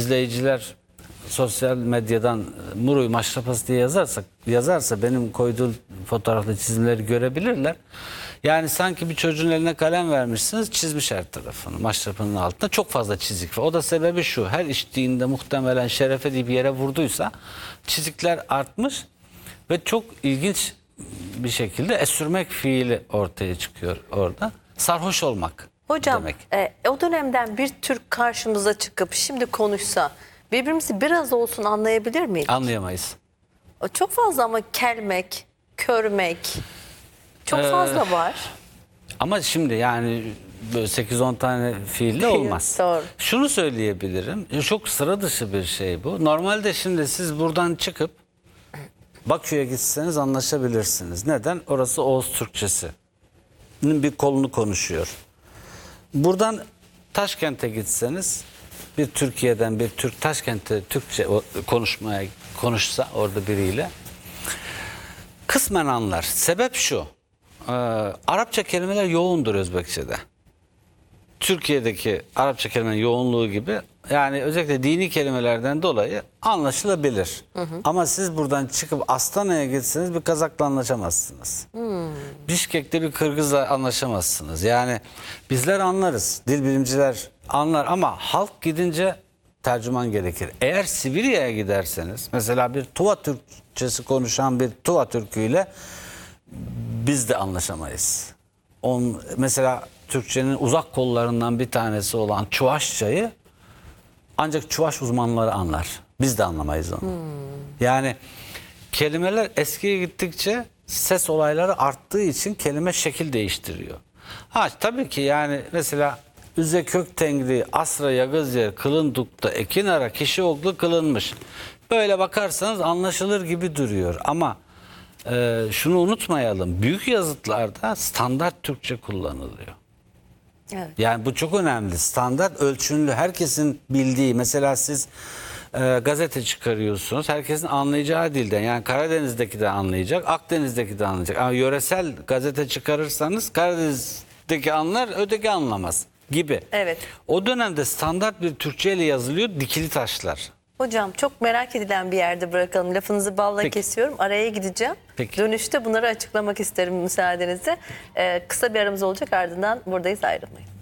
izleyiciler sosyal medyadan Muruy maşrapası diye yazarsa benim koyduğum fotoğraflı çizimleri görebilirler. Yani sanki bir çocuğun eline kalem vermişsiniz, çizmiş her tarafını maşrapanın altında. Çok fazla çizik var. O da sebebi şu: her içtiğinde muhtemelen şerefe diye bir yere vurduysa çizikler artmış ve çok ilginç bir şekilde esürmek fiili ortaya çıkıyor orada. Sarhoş olmak Hocam demek. O dönemden bir Türk karşımıza çıkıp şimdi konuşsa birbirimizi biraz olsun anlayabilir miyiz? Anlayamayız. Çok fazla ama kelmek, körmek çok fazla var. Ama şimdi yani böyle 8-10 tane fiille olmaz. Doğru. Şunu söyleyebilirim. Çok sıra dışı bir şey bu. Normalde şimdi siz buradan çıkıp Bakü'ye gitseniz anlaşabilirsiniz. Neden? Orası Oğuz Türkçesi'nin bir kolunu konuşuyor. Buradan Taşkent'e gitseniz bir Türkiye'den bir Türk Taşkent'te Türkçe konuşsa orada biriyle kısmen anlar. Sebep şu: Arapça kelimeler yoğundur Özbekçe'de. Türkiye'deki Arapça kelimenin yoğunluğu gibi, yani özellikle dini kelimelerden dolayı anlaşılabilir. Ama siz buradan çıkıp Astana'ya gitseniz bir Kazak'la anlaşamazsınız. Bişkek'te bir Kırgız'la anlaşamazsınız. Yani bizler anlarız, dil bilimciler anlar ama halk gidince tercüman gerekir. Eğer Sibirya'ya giderseniz mesela bir Tuva Türkçesi konuşan bir Tuva Türküyle biz de anlaşamayız. Mesela Türkçenin uzak kollarından bir tanesi olan Çuvaşçayı ancak Çuvaş uzmanları anlar. Biz de anlamayız onu. Yani kelimeler eskiye gittikçe ses olayları arttığı için kelime şekil değiştiriyor. Tabii ki yani mesela Üze kök tengri, asra yagız yer, kılın dukta, ekin ara, kişi oklu kılınmış. Böyle bakarsanız anlaşılır gibi duruyor ama şunu unutmayalım. Büyük yazıtlarda standart Türkçe kullanılıyor. Evet. Yani bu çok önemli. Standart, ölçünlü, herkesin bildiği. Mesela siz gazete çıkarıyorsunuz. Herkesin anlayacağı dilden. Yani Karadeniz'deki de anlayacak, Akdeniz'deki de anlayacak. Ama yöresel gazete çıkarırsanız Karadeniz'deki anlar, öteki anlamaz gibi. Evet. O dönemde standart bir Türkçe ile yazılıyor dikili taşlar. Hocam çok merak edilen bir yerde bırakalım. Lafınızı balla Peki. kesiyorum. Araya gideceğim. Peki. Dönüşte bunları açıklamak isterim müsaadenizle. Kısa bir aramız olacak, ardından buradayız, ayrılmayın.